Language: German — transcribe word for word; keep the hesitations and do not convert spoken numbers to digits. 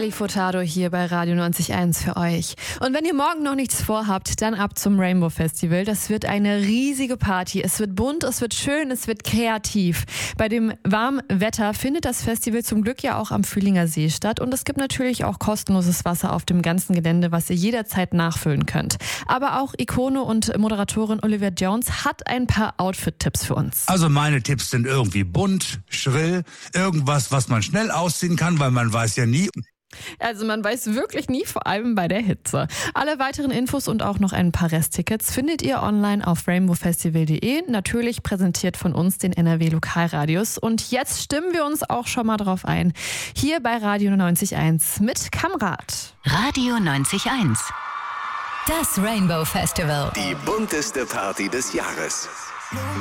Nelly Furtado hier bei Radio neunzig Komma eins für euch. Und wenn ihr morgen noch nichts vorhabt, dann ab zum Rainbow Festival. Das wird eine riesige Party. Es wird bunt, es wird schön, es wird kreativ. Bei dem warmen Wetter findet das Festival zum Glück ja auch am Fühlinger See statt. Und es gibt natürlich auch kostenloses Wasser auf dem ganzen Gelände, was ihr jederzeit nachfüllen könnt. Aber auch Ikone und Moderatorin Olivia Jones hat ein paar Outfit-Tipps für uns. Also meine Tipps sind irgendwie bunt, schrill, irgendwas, was man schnell ausziehen kann, weil man weiß ja nie. Also man weiß wirklich nie, vor allem bei der Hitze. Alle weiteren Infos und auch noch ein paar Resttickets findet ihr online auf rainbow festival punkt de. Natürlich präsentiert von uns den N R W Lokalradios. Und jetzt stimmen wir uns auch schon mal drauf ein. Hier bei Radio neunzig Komma eins mit Kamrat. Radio neunzig Komma eins. Das Rainbow Festival. Die bunteste Party des Jahres.